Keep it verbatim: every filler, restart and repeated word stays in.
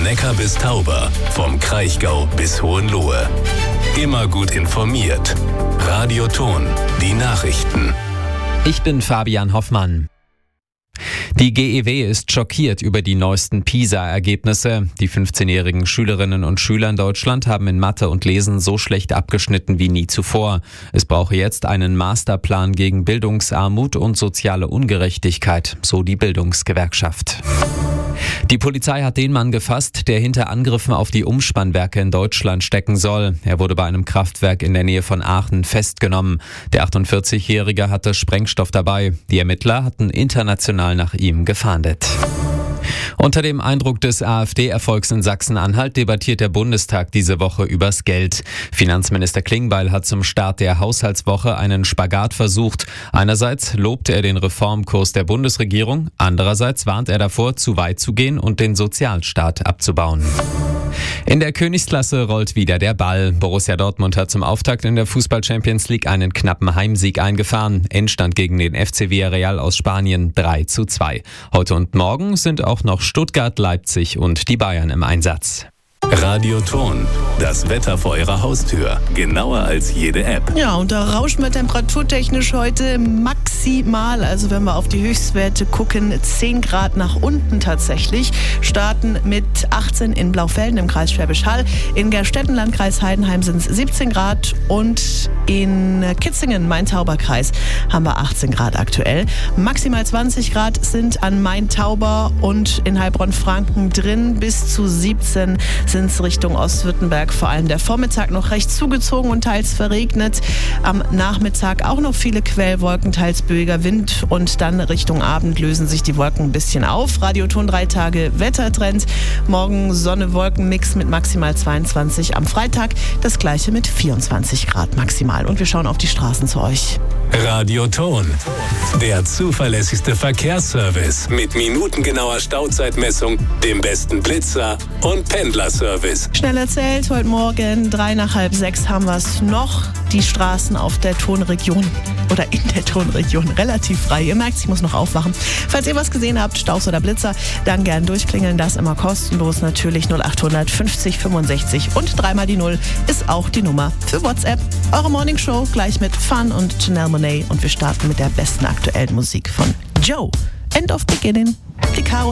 Neckar bis Tauber, vom Kraichgau bis Hohenlohe. Immer gut informiert. Radioton, die Nachrichten. Ich bin Fabian Hoffmann. Die G E W ist schockiert über die neuesten PISA-Ergebnisse. Die fünfzehnjährigen Schülerinnen und Schüler in Deutschland haben in Mathe und Lesen so schlecht abgeschnitten wie nie zuvor. Es brauche jetzt einen Masterplan gegen Bildungsarmut und soziale Ungerechtigkeit, so die Bildungsgewerkschaft. Die Polizei hat den Mann gefasst, der hinter Angriffen auf die Umspannwerke in Deutschland stecken soll. Er wurde bei einem Kraftwerk in der Nähe von Aachen festgenommen. Der achtundvierzigjährige hatte Sprengstoff dabei. Die Ermittler hatten international nach ihm gefahndet. Unter dem Eindruck des AfD-Erfolgs in Sachsen-Anhalt debattiert der Bundestag diese Woche übers Geld. Finanzminister Klingbeil hat zum Start der Haushaltswoche einen Spagat versucht. Einerseits lobt er den Reformkurs der Bundesregierung, andererseits warnt er davor, zu weit zu gehen und den Sozialstaat abzubauen. In der Königsklasse rollt wieder der Ball. Borussia Dortmund hat zum Auftakt in der Fußball-Champions League einen knappen Heimsieg eingefahren. Endstand gegen den F C Villarreal aus Spanien drei zu zwei. Heute und morgen sind auch noch Stuttgart, Leipzig und die Bayern im Einsatz. Radioton, das Wetter vor Ihrer Haustür. Genauer als jede App. Ja, und da rauschen wir temperaturtechnisch heute maximal. Also wenn wir auf die Höchstwerte gucken, zehn Grad nach unten tatsächlich. Starten mit achtzehn in Blaufelden im Kreis Schwäbisch Hall. In Gerstetten, Landkreis Heidenheim, sind es siebzehn Grad. Und in Kitzingen, Main-Tauber-Kreis, haben wir achtzehn Grad aktuell. Maximal zwanzig Grad sind an Main-Tauber und in Heilbronn-Franken drin. Bis zu siebzehn sind es Richtung Ostwürttemberg. Vor allem der Vormittag noch recht zugezogen und teils verregnet. Am Nachmittag auch noch viele Quellwolken, teils böiger Wind. Und dann Richtung Abend lösen sich die Wolken ein bisschen auf. Radioton drei Tage Wettertrend. Morgen Sonne, Wolkenmix mit maximal zweiundzwanzig. Am Freitag das gleiche mit vierundzwanzig Grad maximal. Und wir schauen auf die Straßen zu euch. Radioton, der zuverlässigste Verkehrsservice mit minutengenauer Stauzeitmessung, dem besten Blitzer und Pendlerservice. Schnell erzählt, heute Morgen drei nach halb sechs haben wir es noch. Die Straßen auf der Tonregion oder in der Tonregion relativ frei. Ihr merkt, ich muss noch aufwachen. Falls ihr was gesehen habt, Staus oder Blitzer, dann gern durchklingeln. Das immer kostenlos natürlich. null acht hundert fünfzig fünfundsechzig und dreimal die Null ist auch die Nummer für WhatsApp. Eure Morning Show gleich mit Fun und Janelle Monáe und wir starten mit der besten aktuellen Musik von Joe. End of Beginning. Die Caro